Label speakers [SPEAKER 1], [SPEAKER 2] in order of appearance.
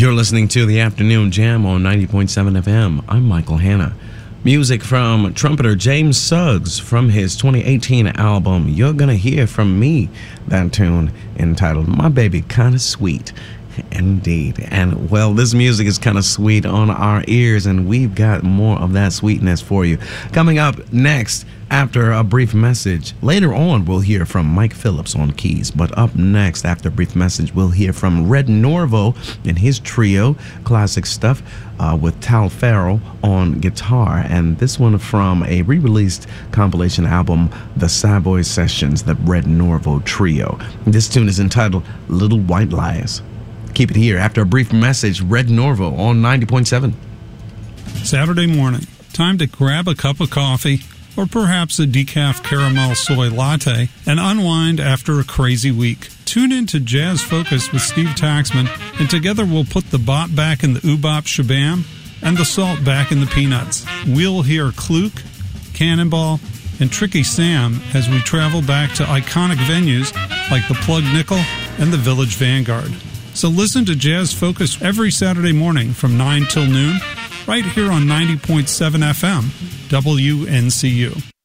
[SPEAKER 1] You're listening to the Afternoon Jam on 90.7 FM. I'm Michael Hanna. Music from trumpeter James Suggs from his 2018 album, You're Gonna Hear From Me. That tune entitled My Baby Kinda Sweet. Indeed. And, well, this music is kind of sweet on our ears, and we've got more of that sweetness for you. Coming up next, after a brief message, later on we'll hear from Mike Phillips on keys. But up next, after a brief message, we'll hear from Red Norvo and his trio, classic stuff, with Tal Farrell on guitar. And this one from a re-released compilation album, The Savoy Sessions, the Red Norvo Trio. This tune is entitled Little White Lies. Keep it here after a brief message. Red Norvo on 90.7.
[SPEAKER 2] Saturday morning, time to grab a cup of coffee or perhaps a decaf caramel soy latte and unwind after a crazy week. Tune in to Jazz Focus with Steve Taxman, and together we'll put the bop back in the oobop shabam and the salt back in the peanuts. We'll hear Kluk, Cannonball, and Tricky Sam as we travel back to iconic venues like the Plug Nickel and the Village Vanguard. So listen to Jazz Focus every Saturday morning from 9 till noon, right here on 90.7 FM, WNCU.